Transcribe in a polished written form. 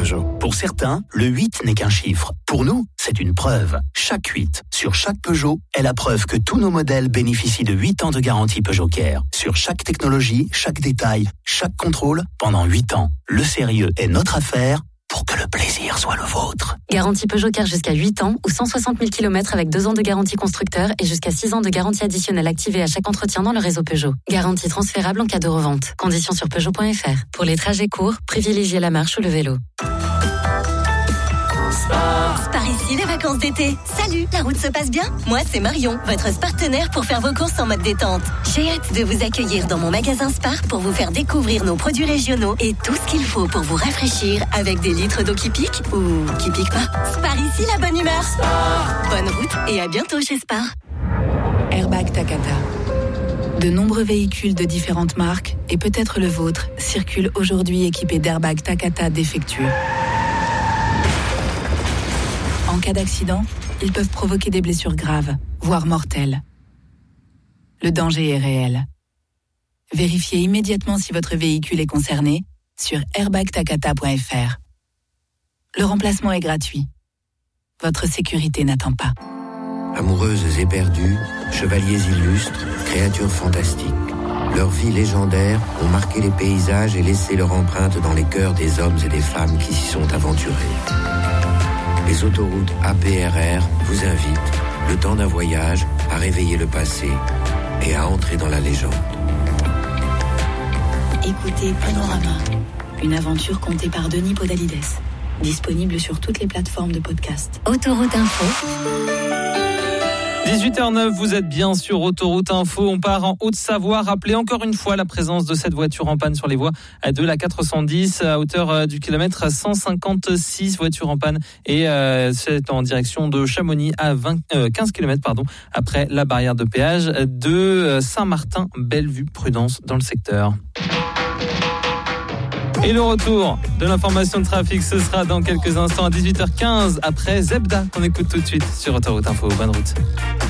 Peugeot. Pour certains, le 8 n'est qu'un chiffre. Pour nous, c'est une preuve. Chaque 8 sur chaque Peugeot est la preuve que tous nos modèles bénéficient de 8 ans de garantie Peugeot Care. Sur chaque technologie, chaque détail, chaque contrôle, pendant 8 ans. Le sérieux est notre affaire pour que le plaisir soit le vôtre. Garantie Peugeot Care jusqu'à 8 ans ou 160 000 km avec 2 ans de garantie constructeur et jusqu'à 6 ans de garantie additionnelle activée à chaque entretien dans le réseau Peugeot. Garantie transférable en cas de revente. Conditions sur Peugeot.fr. Pour les trajets courts, privilégiez la marche ou le vélo. Spar ici, les vacances d'été. Salut, la route se passe bien? Moi, c'est Marion, votre partenaire pour faire vos courses en mode détente. J'ai hâte de vous accueillir dans mon magasin Spar pour vous faire découvrir nos produits régionaux et tout ce qu'il faut pour vous rafraîchir avec des litres d'eau qui pique ou qui pique pas. Spar ici, la bonne humeur. Spar. Bonne route et à bientôt chez Spar. Airbag Takata. De nombreux véhicules de différentes marques, et peut-être le vôtre, circulent aujourd'hui équipés d'airbags Takata défectueux. En cas d'accident, ils peuvent provoquer des blessures graves, voire mortelles. Le danger est réel. Vérifiez immédiatement si votre véhicule est concerné sur airbagtakata.fr. Le remplacement est gratuit. Votre sécurité n'attend pas. Amoureuses éperdues, chevaliers illustres, créatures fantastiques. Leurs vies légendaires ont marqué les paysages et laissé leur empreinte dans les cœurs des hommes et des femmes qui s'y sont aventurés. Les autoroutes APRR vous invitent, le temps d'un voyage, à réveiller le passé et à entrer dans la légende. Écoutez Panorama, une aventure contée par Denis Podalides. Disponible sur toutes les plateformes de podcast. Autoroute Info. 18h09, vous êtes bien sur Autoroute Info. On part en Haute-Savoie. Rappelez encore une fois la présence de cette voiture en panne sur les voies de la 410 à hauteur du kilomètre 156. Voiture en panne et c'est en direction de Chamonix à 15 km après la barrière de péage de Saint-Martin-Bellevue. Prudence dans le secteur. Et le retour de l'information de trafic, ce sera dans quelques instants à 18h15 après Zebda qu'on écoute tout de suite sur Autoroute Info. Bonne route.